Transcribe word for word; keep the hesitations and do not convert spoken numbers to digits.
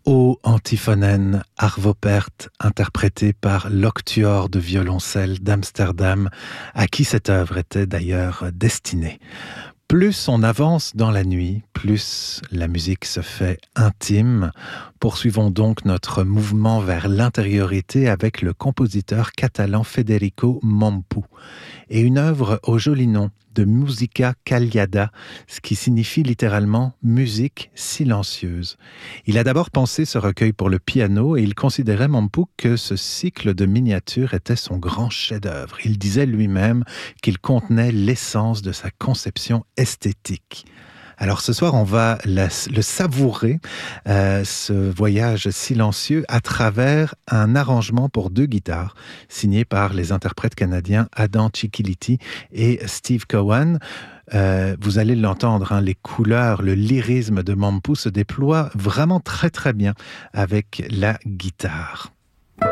O Antiphonen Arvopert, interprété par l'octuor de violoncelle d'Amsterdam, à qui cette œuvre était d'ailleurs destinée. Plus on avance dans la nuit, plus la musique se fait intime. Poursuivons donc notre mouvement vers l'intériorité avec le compositeur catalan Federico Mompou et une œuvre au joli nom de Musica Callada, ce qui signifie littéralement musique silencieuse. Il a d'abord pensé ce recueil pour le piano et il considérait Mompou que ce cycle de miniatures était son grand chef-d'œuvre. Il disait lui-même qu'il contenait l'essence de sa conception esthétique. Alors ce soir, on va la, le savourer, euh, ce voyage silencieux, à travers un arrangement pour deux guitares, signé par les interprètes canadiens Adam Cicchiliti et Steve Cowan. Euh, vous allez l'entendre, hein, les couleurs, le lyrisme de Mompou se déploie vraiment très très bien avec la guitare.